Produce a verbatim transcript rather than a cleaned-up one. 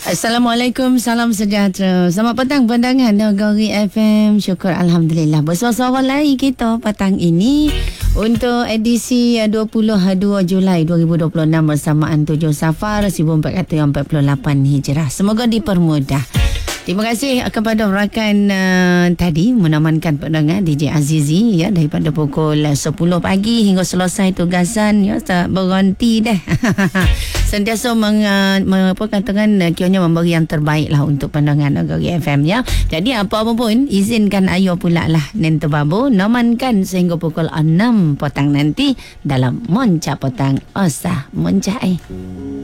Assalamualaikum, salam sejahtera. Selamat petang pandangan Nagari F M. Syukur Alhamdulillah. Bersuara-suara lagi kita petang ini untuk edisi dua puluh dua Julai dua ribu dua puluh enam bersamaan tujuh Safar seribu empat ratus empat puluh lapan Hijrah. Semoga dipermudah. Terima kasih kepada rakan uh, tadi menamankan pendengar D J Azizi ya, daripada pukul sepuluh pagi hingga selesai tugasan ya, tak berhenti dah. Sentiasa meng, uh, apa katakan uh, kiranya memberi yang terbaik lah untuk pendengar Negeri F M ya. Jadi apa-apa pun izinkan ayo pula lah Nen Tebabu namankan sehingga pukul enam petang nanti dalam Monca Petang Osah Monca eh.